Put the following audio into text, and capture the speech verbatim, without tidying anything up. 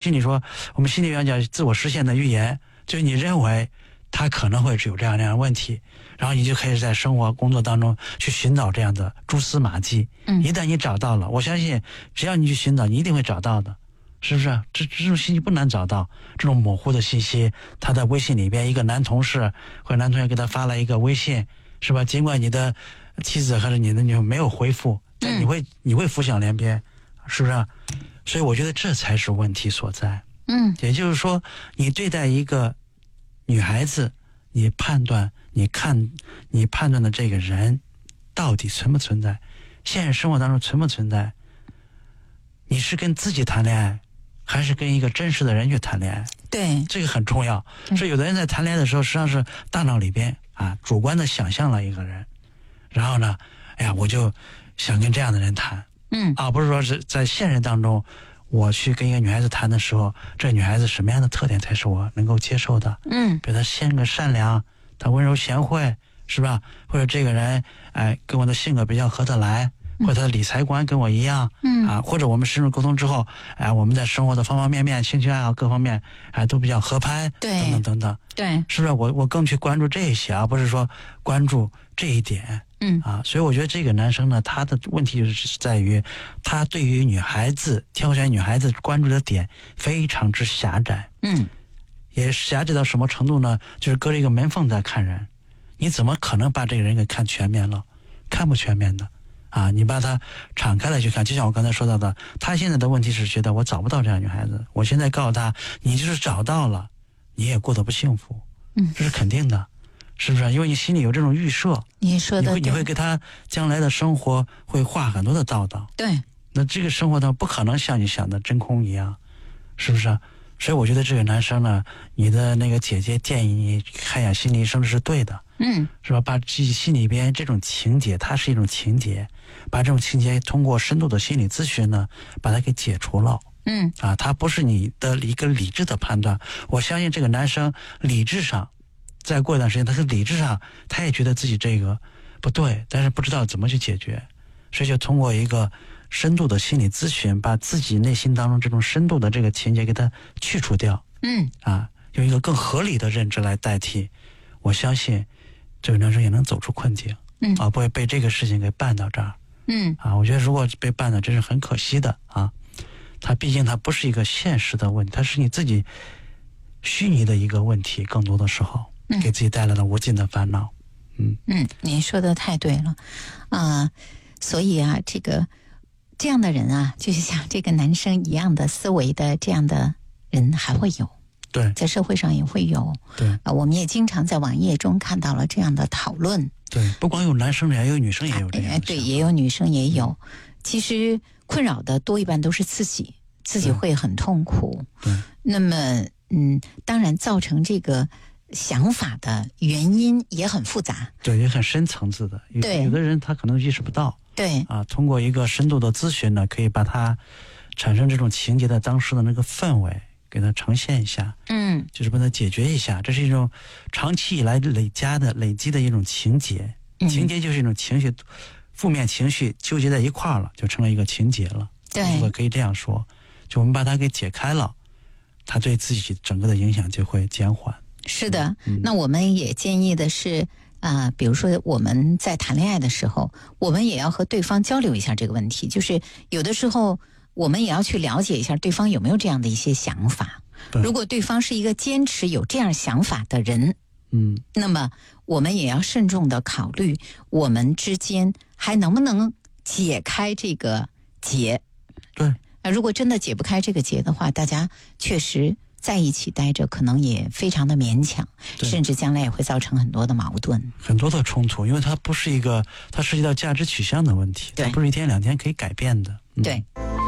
心理说，我们心理学讲自我实现的预言，就是你认为他可能会有这样那样的问题，然后你就开始在生活工作当中去寻找这样的蛛丝马迹。 嗯， 一旦你找到了，我相信只要你去寻找，你一定会找到的，是不是？这这种信息不难找到，这种模糊的信息，他在微信里边，一个男同事或者男同学给他发了一个微信，是吧？尽管你的妻子还是你的女朋友没有回复，但你会、嗯、你会浮想联翩，是不是？所以我觉得这才是问题所在。 嗯， 也就是说，你对待一个女孩子，你判断、你看、你判断的这个人到底存不存在？现实生活当中存不存在？你是跟自己谈恋爱，还是跟一个真实的人去谈恋爱？ 对， 这个很重要。所以有的人在谈恋爱的时候，实际上是大脑里边啊主观的想象了一个人，然后呢，哎呀，我就想跟这样的人谈。 嗯， 啊，不是说是在现实当中，我去跟一个女孩子谈的时候，这女孩子什么样的特点才是我能够接受的？ 嗯， 比如她性格善良，她温柔贤惠，是吧？或者这个人哎跟我的性格比较合得来，或者他的理财观跟我一样， 嗯啊，或者我们深入沟通之后，哎，我们在生活的方方面面、兴趣爱好各方面，哎，都比较合拍， 对， 等等等等， 对， 是不是？我我更去关注这些，而不是说关注这一点。 嗯啊，所以我觉得这个男生呢，他的问题就是在于，他对于女孩子挑选女孩子关注的点非常之狭窄。 嗯， 也狭窄到什么程度呢？就是隔着一个门缝在看人，你怎么可能把这个人给看全面了？看不全面的。啊，你把它敞开来去看，就像我刚才说到的，他现在的问题是觉得我找不到这样女孩子，我现在告诉他，你就是找到了，你也过得不幸福。 嗯， 这是肯定的。是不是？因为你心里有这种预设， 你说的你会你会给他将来的生活会画很多的道道。 对， 那这个生活呢，不可能像你想的真空一样，是不是？所以我觉得这个男生呢，你的那个姐姐建议你看一下心理医生是对的， 嗯， 是吧？把自己心里边这种情节，它是一种情节，把这种情节通过深度的心理咨询呢，把它给解除了。 嗯， 啊，它不是你的一个理智的判断。我相信这个男生理智上。再过一段时间，他是理智上他也觉得自己这个不对，但是不知道怎么去解决，所以就通过一个深度的心理咨询，把自己内心当中这种深度的这个情节给它去除掉。 嗯， 啊，用一个更合理的认知来代替，我相信这个男生也能走出困境。 嗯， 啊，不会被这个事情给绊到这儿。 嗯， 啊，我觉得如果被绊到，这是很可惜的啊。它毕竟它不是一个现实的问题，它是你自己虚拟的一个问题，更多的时候。给自己带来了无尽的烦恼。嗯嗯，您说的太对了啊、呃！所以啊，这个这样的人啊，就是像这个男生一样的思维的这样的人还会有， 对， 在社会上也会有。 对啊、呃，我们也经常在网页中看到了这样的讨论。 对，不光有男生，也有女生也有这样的、 哎。对，也有女生也有。嗯、其实困扰的多一半都是自己，自己会很痛苦。 对。 那么，嗯，当然造成这个。想法的原因也很复杂， 对，也很深层次的。有对， 有的人他可能意识不到。 对啊，通过一个深度的咨询呢，可以把它产生这种情节的当时的那个氛围给它呈现一下。 嗯， 就是把它解决一下，这是一种长期以来累加的累积的一种情节。 嗯、 情节就是一种情绪，负面情绪纠结在一块儿了，就成了一个情节了。 对， 如果可以这样说，就我们把它给解开了，它对自己整个的影响就会减缓。 是的， 嗯、 那我们也建议的是啊、呃，比如说我们在谈恋爱的时候，我们也要和对方交流一下这个问题，就是有的时候我们也要去了解一下对方有没有这样的一些想法。如果对方是一个坚持有这样想法的人， 嗯， 那么我们也要慎重的考虑我们之间还能不能解开这个结。 对， 那如果真的解不开这个结的话，大家确实在一起待着可能也非常的勉强，甚至将来也会造成很多的矛盾， 很多的冲突，因为它不是一个，它涉及到价值取向的问题，它不是一天两天可以改变的。 嗯、对。